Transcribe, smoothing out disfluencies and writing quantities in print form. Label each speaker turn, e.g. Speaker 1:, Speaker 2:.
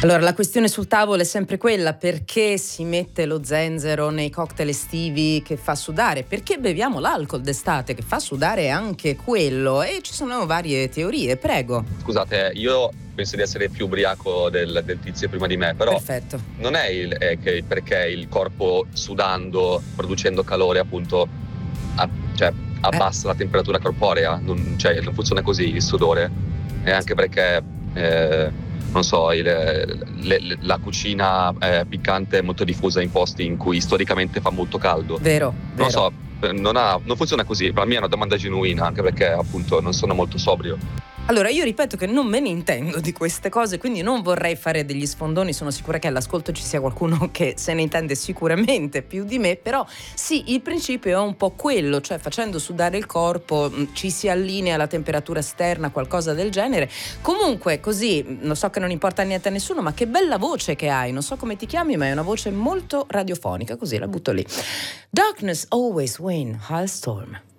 Speaker 1: Allora, la questione sul tavolo è sempre quella: perché si mette lo zenzero nei cocktail estivi che fa sudare? Perché beviamo l'alcol d'estate che fa sudare anche quello? E ci sono varie teorie, prego.
Speaker 2: Scusate, io penso di essere più ubriaco del tizio prima di me, però
Speaker 1: Perfetto.
Speaker 2: non è perché il corpo sudando, producendo calore appunto, abbassa la temperatura corporea, non funziona così il sudore, e anche perché non so, la cucina piccante è molto diffusa in posti in cui storicamente fa molto caldo.
Speaker 1: Vero.
Speaker 2: Non so, non funziona così. Per me è una domanda genuina, anche perché appunto non sono molto sobrio.
Speaker 1: Allora, io ripeto che non me ne intendo di queste cose, quindi non vorrei fare degli sfondoni. Sono sicura che all'ascolto ci sia qualcuno che se ne intende sicuramente più di me, però sì, il principio è un po' quello, cioè facendo sudare il corpo ci si allinea alla temperatura esterna, qualcosa del genere. Comunque, così, lo so che non importa niente a nessuno, ma che bella voce che hai, non so come ti chiami, ma è una voce molto radiofonica, così la butto lì. Darkness always win, Halestorm.